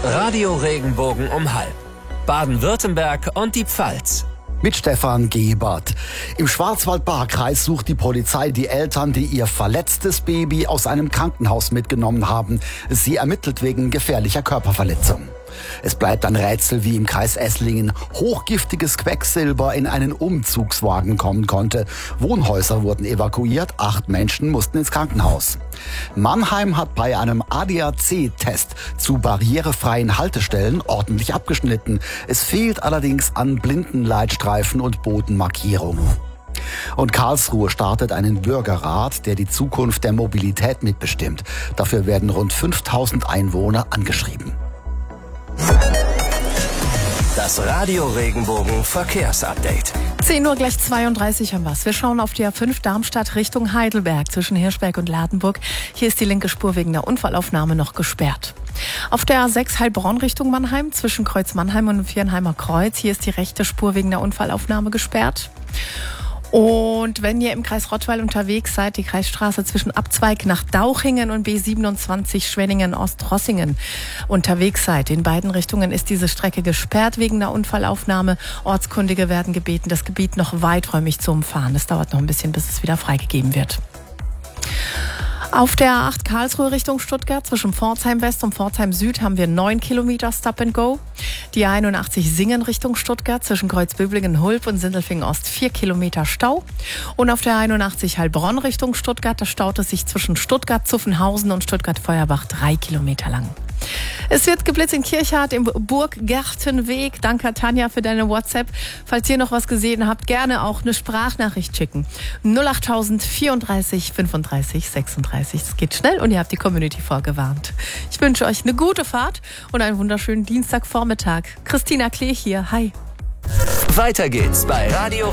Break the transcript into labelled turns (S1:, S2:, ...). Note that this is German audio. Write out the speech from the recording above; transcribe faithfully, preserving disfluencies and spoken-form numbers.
S1: Radio Regenbogen um halb. Baden-Württemberg und die Pfalz.
S2: Mit Stefan Gebert. Im Schwarzwald-Baar-Kreis sucht die Polizei die Eltern, die ihr verletztes Baby aus einem Krankenhaus mitgenommen haben. Sie ermittelt wegen gefährlicher Körperverletzung. Es bleibt ein Rätsel, wie im Kreis Esslingen hochgiftiges Quecksilber in einen Umzugswagen kommen konnte. Wohnhäuser wurden evakuiert, acht Menschen mussten ins Krankenhaus. Mannheim hat bei einem A D A C-Test zu barrierefreien Haltestellen ordentlich abgeschnitten. Es fehlt allerdings an Blindenleitstreifen und Bodenmarkierungen. Und Karlsruhe startet einen Bürgerrat, der die Zukunft der Mobilität mitbestimmt. Dafür werden rund fünftausend Einwohner angeschrieben.
S1: Das Radio Regenbogen Verkehrsupdate.
S3: zehn Uhr gleich zweiunddreißig haben wir's. Wir schauen auf die A fünf Darmstadt Richtung Heidelberg zwischen Hirschberg und Ladenburg. Hier ist die linke Spur wegen der Unfallaufnahme noch gesperrt. Auf der A sechs Heilbronn Richtung Mannheim zwischen Kreuz Mannheim und Viernheimer Kreuz. Hier ist die rechte Spur wegen der Unfallaufnahme gesperrt. Und wenn ihr im Kreis Rottweil unterwegs seid, die Kreisstraße zwischen Abzweig nach Dauchingen und B siebenundzwanzig Schwenningen-Ostrossingen unterwegs seid, in beiden Richtungen ist diese Strecke gesperrt wegen der Unfallaufnahme. Ortskundige werden gebeten, das Gebiet noch weiträumig zu umfahren. Es dauert noch ein bisschen, bis es wieder freigegeben wird. Auf der A acht Karlsruhe Richtung Stuttgart zwischen Pforzheim West und Pforzheim Süd haben wir neun Kilometer Stop and Go. Die A einundachtzig Singen Richtung Stuttgart zwischen Kreuzböblingen-Hulb und Sindelfingen Ost vier Kilometer Stau. Und auf der A einundachtzig Heilbronn Richtung Stuttgart, da staut es sich zwischen Stuttgart-Zuffenhausen und Stuttgart-Feuerbach drei Kilometer lang. Es wird geblitzt in Kirchhardt im Burggartenweg. Danke, Tanja, für deine WhatsApp. Falls ihr noch was gesehen habt, gerne auch eine Sprachnachricht schicken. null acht vierunddreißig fünfunddreißig sechsunddreißig. Es geht schnell und ihr habt die Community vorgewarnt. Ich wünsche euch eine gute Fahrt und einen wunderschönen Dienstagvormittag. Christina Klee hier. Hi.
S1: Weiter geht's bei Radio